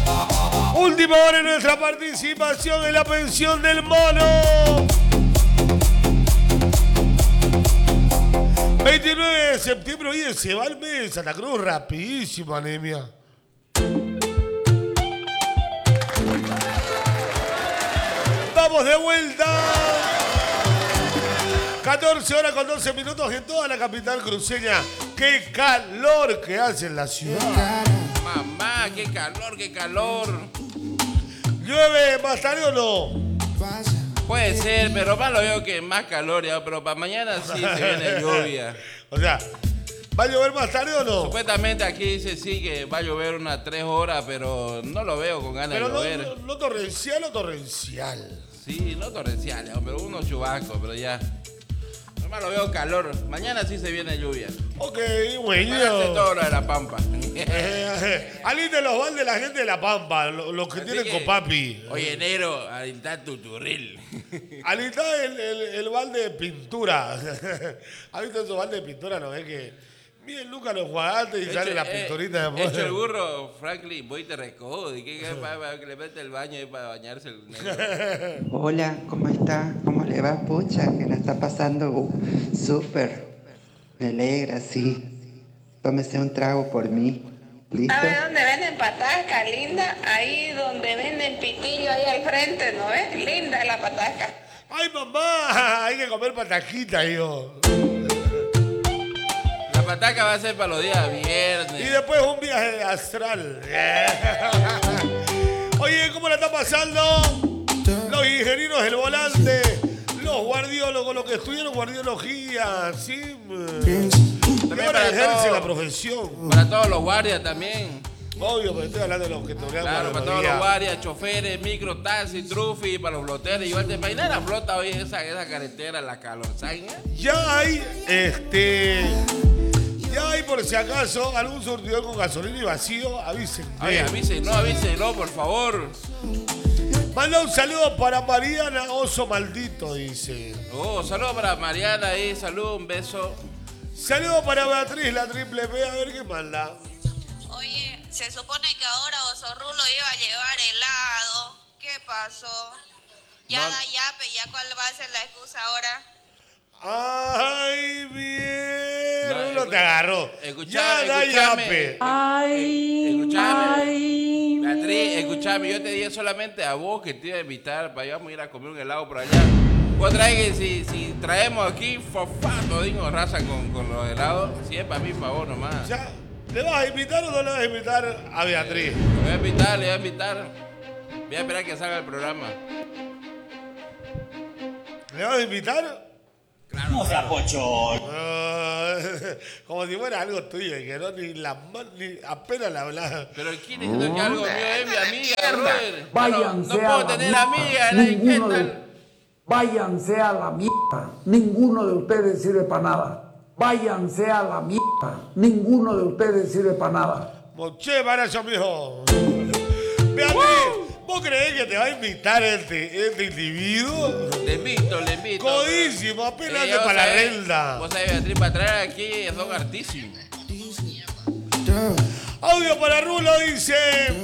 Última hora en nuestra participación en la pensión del mono. 29 de septiembre, oye, se va el mes de Santa Cruz rapidísimo, anemia. Vamos de vuelta. 14 horas con 12 minutos en toda la capital cruceña. ¡Qué calor que hace en la ciudad! Mamá, qué calor, qué calor. ¿Llueve más tarde o no? Puede ser, pero más lo veo que más calor ya, pero para mañana sí se viene lluvia. O sea, ¿va a llover más tarde o no? Supuestamente aquí dice sí que va a llover unas 3 horas, pero no lo veo con ganas de llover. Pero no torrencial o torrencial. Sí, no torrencial, pero unos chubascos, pero ya. Nomás lo veo calor. Mañana sí se viene lluvia. Ok, bueno. Parece todo lo de la Pampa. Aliste los baldes la gente de La Pampa, los que Así tienen copapi. Oye, negro, alistá tu turril. Alista el balde de pintura. ¿Has visto esos baldes de pintura? ¿No ves que miren Lucas los jugadores y sale la pinturita de hecho el burro, Franklin, voy y te recojo. ¿Qué para que le mete el baño y para bañarse el negro? Hola, ¿cómo está? ¿Cómo le va? Pucha, que la está pasando súper. Me alegra, sí. Tómese un trago por mí. ¿Listo? ¿Sabe dónde venden patasca, linda? Ahí donde venden pitillo, ahí al frente, ¿no ves? Linda la patasca. ¡Ay, mamá! Hay que comer patajita, yo. La pataca va a ser para los días viernes. Y después un viaje astral. Oye, ¿cómo la está pasando? Los ingenieros del volante, los guardiólogos, los que estudiaron guardiología, ¿sí? También Ahora para ejerce todo- la profesión. Para todos los guardias también. Obvio, pero estoy hablando de los que estudiaron Claro, para todos los guardias, choferes, micro, taxi, trufi, para los floteros. Igual te imaginas la flota hoy, esa carretera, la calorzaña. Ya hay, ya hay por si acaso algún surtidor con gasolina y vacío, avísenme. Oye, avísenlo, por favor. Manda un saludo para Mariana Oso Maldito, dice. Oh, saludos para Mariana ahí, saludos, un beso. Saludo para Beatriz, la triple P, a ver qué manda. Oye, se supone que ahora Osorrulo iba a llevar helado. ¿Qué pasó? Ya No. da yape, ¿ya cuál va a ser la excusa ahora? Ay, bien, No, Rulo te agarró. escuchame, Ya da escuchame. yape. Escuchame, Beatriz, escuchame, yo te dije solamente a vos que te iba a invitar para allá, vamos a ir a comer un helado por allá. Vos traes que si traemos aquí, fofato, digo, raza con los helados, si es para mí, para vos nomás. Ya, ¿le vas a invitar o no le vas a invitar a Beatriz? Le voy a invitar, le voy a invitar. Voy a esperar que salga el programa. ¿Le vas a invitar? No sea pochón. Como si fuera algo tuyo, y que no ni apenas le hablas. Pero ¿quién diciendo que algo mío es mi amiga, brother? Váyanse No puedo a la tener mierda. amiga, Ninguno ¿qué de, tal? váyanse a la mierda. Ninguno de ustedes sirve para nada. Váyanse a la mierda. Ninguno de ustedes sirve para nada. Moche, para eso, mijo. Beatriz, ¿vos creés que te va a invitar este individuo? Le invito. Codísimo, apenas Sí, ande vos para la sabés, relda. Vos sabés, Beatriz, para traer aquí son hartísimos. Audio para Rulo, dice.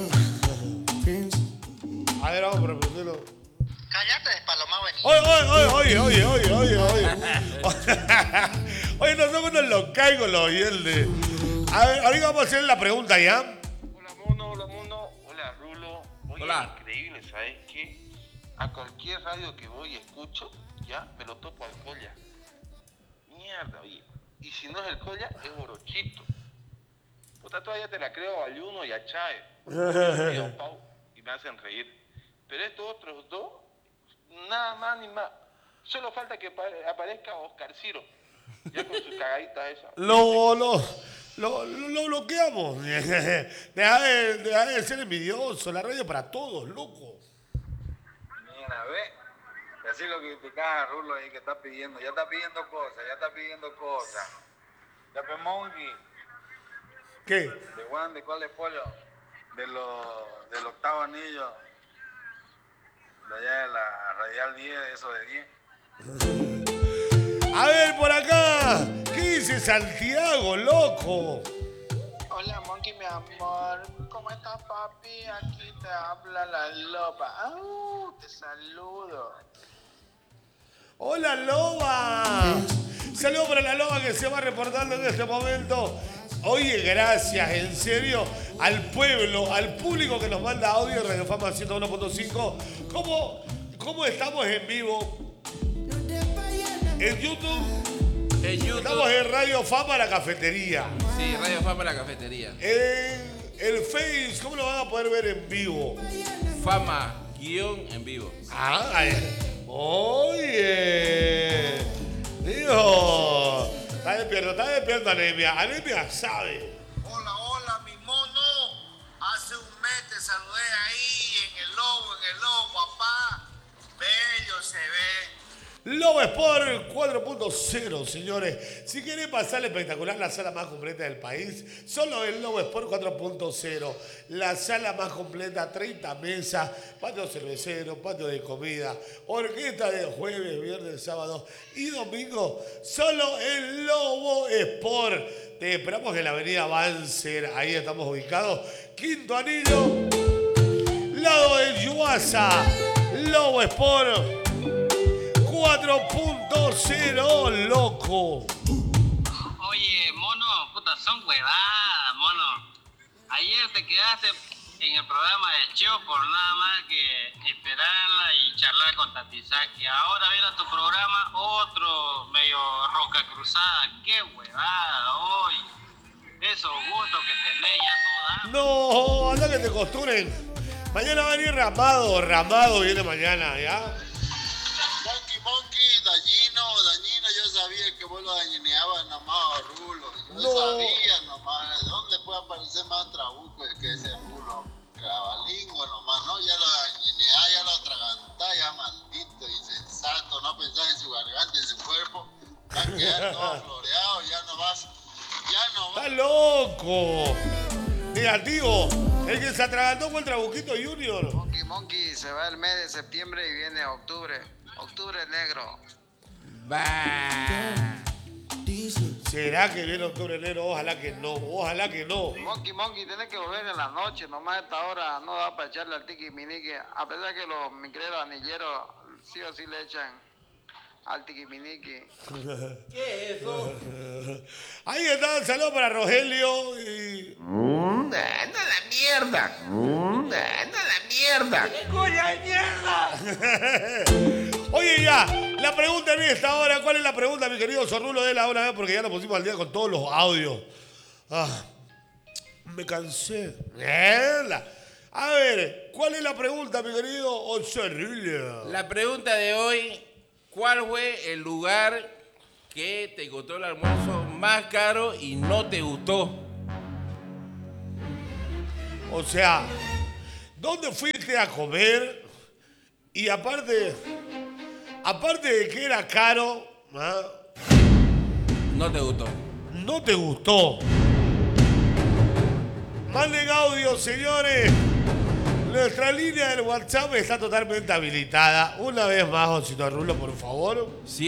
A ver, vamos a repetirlo. Cállate, despalomado vení. Oye. Oye, no somos unos locais con los oyentes. A ver, ahorita vamos a hacer la pregunta ya. Hola mono, hola Rulo. Oye, Hola. increíble, ¿sabes qué? A cualquier radio que voy y escucho, ya me lo topo al colla. Mierda, oye. Y si no es el colla, es Orochito. Puta, todavía te la creo a Ayuno y a Chávez. Y a Pau, y me hacen reír. Pero estos otros dos, nada más ni más. Solo falta que aparezca Oscar Ciro. Ya con sus cagaditas esas. Lo bloqueamos. Deja de ser envidioso. La radio para todos, loco. Mira, ve. Así lo que criticas a Rulo ahí que está pidiendo. Ya está pidiendo cosas. Ya pues Monkey. ¿Qué? ¿De Juan? ¿De cuál es pollo? Del octavo anillo. De allá de la radial 10, de eso de 10. A ver, por acá. ¿Qué dice Santiago, loco? Hola, Monkey, mi amor. ¿Cómo ¿Cómo estás, papi? Aquí te habla la loba. Te saludo. ¡Hola, loba! Saludos para la loba que se va reportando en este momento. Oye, gracias, en serio, al pueblo, al público que nos manda audio en Radio Fama 101.5. ¿Cómo estamos en vivo? En YouTube. Estamos en Radio Fama La Cafetería. Sí, Radio Fama La Cafetería. En el Face, ¿cómo lo van a poder ver en vivo? Fama-en vivo. Oye. Dios. Está despierto, Anemia. Anemia sabe. Hola, mi mono. Hace un mes te saludé ahí en el lobo, papá. Bello se ve. Lobo Sport 4.0, señores. Si quieren pasarle espectacular, la sala más completa del país, solo el Lobo Sport 4.0. La sala más completa, 30 mesas, patio cervecero, patio de comida, orquesta de jueves, viernes, sábado y domingo. Solo el Lobo Sport. Te esperamos en la avenida Banzer. Ahí estamos ubicados. Quinto Anillo, lado de Yuasa. Lobo Sport 4.0, loco. Oye, mono, puta, son huevadas, mono. Ayer te quedaste en el programa de Cheo por nada más que esperarla y charlar con Tatizaki. Ahora viene a tu programa otro medio roca cruzada. Qué huevada, hoy. Esos gustos que tenés ya no dan. No, anda que te costuren. Mañana va a venir Ramado viene mañana, ¿ya? Monkey, dañino, yo sabía que vos lo dañineabas nomás a Rulo. Yo sabía nomás, ¿dónde puede aparecer más trabuco que ese Rulo? Cabalingo nomás, ¿no? Ya lo dañineás, ya lo atragantás, ya maldito, insensato, no pensás en su garganta, en su cuerpo. Va a quedar todo floreado, ya no vas. ¡Está loco! Negativo, el que se atragantó fue el Trabuquito Junior. Monkey, se va el mes de septiembre y viene octubre. Octubre negro. ¿Será que viene octubre negro? Ojalá que no. Monkey, tiene que volver en la noche. Nomás a esta hora no da para echarle al tiki minique. A pesar que los micreros anilleros sí o sí le echan al tiki minique. ¿Qué es eso? Ahí está, un saludo para Rogelio y... ¡Anda la mierda! ¡Qué coña mierda! Oye, ya, la pregunta en esta hora, ¿cuál es la pregunta, mi querido Zorrulo? De la una vez, porque ya nos pusimos al día con todos los audios. Me cansé. Mierda. A ver, ¿cuál es la pregunta, mi querido Zorrulo? La pregunta de hoy, ¿cuál fue el lugar que te costó el almuerzo más caro y no te gustó? O sea, ¿dónde fuiste a comer? Y aparte de que era caro, no te gustó. No te gustó. Manden audio, señores. Nuestra línea del WhatsApp está totalmente habilitada. Una vez más, Josito Rulo, por favor.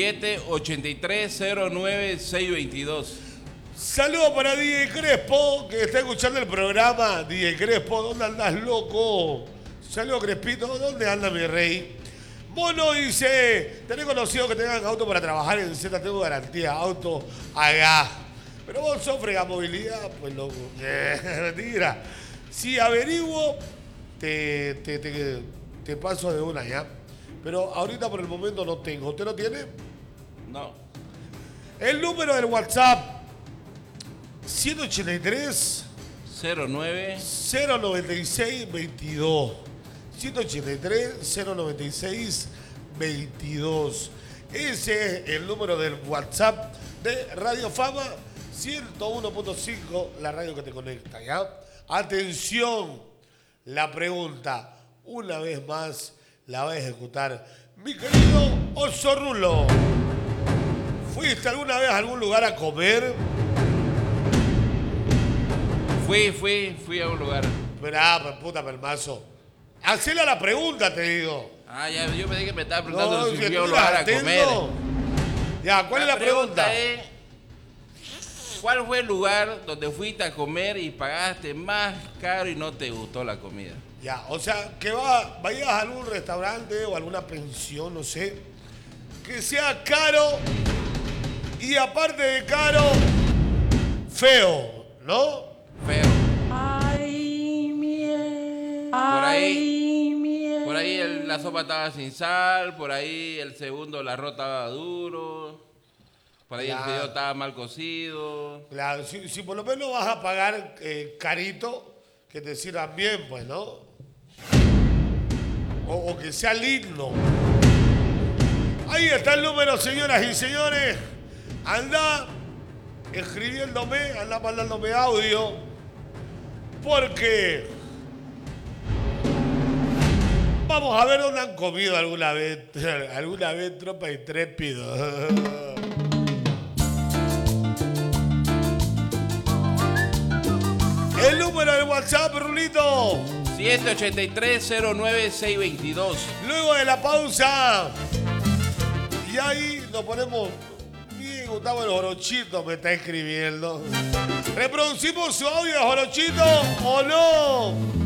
783-09-622. Saludos para DJ Crespo, que está escuchando el programa. DJ Crespo, ¿dónde andas, loco? Saludos, Crespito, ¿dónde anda mi rey? Mono dice, ¿tenés conocido que tengan auto para trabajar en Z? Tengo garantía, auto a gas. Pero vos sos fregamovilidad, pues loco. Mentira. Si averiguo, te paso de una ya. Pero ahorita por el momento no tengo. ¿Usted no tiene? No. El número del WhatsApp 183 09 096 22. 183 096 22. Ese es el número del WhatsApp de Radio Fama 101.5, la radio que te conecta, ¿ya? Atención, la pregunta, una vez más, la va a ejecutar mi querido Zorrulo. ¿Fuiste alguna vez a algún lugar a comer? Fui a un lugar. Pero, puta permazo. Hacele a la pregunta, te digo. Ya, yo pedí que me estaba preguntando si que fui a un lugar a comer. Ya, ¿cuál es la pregunta? Es, ¿Cuál fue el lugar donde fuiste a comer y pagaste más caro y no te gustó la comida? Ya, o sea, que vayas a algún restaurante o alguna pensión, no sé, que sea caro y aparte de caro, feo, ¿no? Feo. Por ahí la sopa estaba sin sal, por ahí el segundo el arroz estaba duro, por ahí el fideo estaba mal cocido. Claro, si por lo menos vas a pagar carito, que te sirvan bien, pues, ¿no? O que sea lindo. Ahí está el número, señoras y señores. Anda escribiéndome, anda mandándome audio, porque vamos a ver dónde han comido alguna vez Tropa Intrépido. El número del WhatsApp, Rulito. 783-09-622. Luego de la pausa. Y ahí nos ponemos bien. Gustavo el Jorochito me está escribiendo. ¿Reproducimos su audio de Jorochito o no?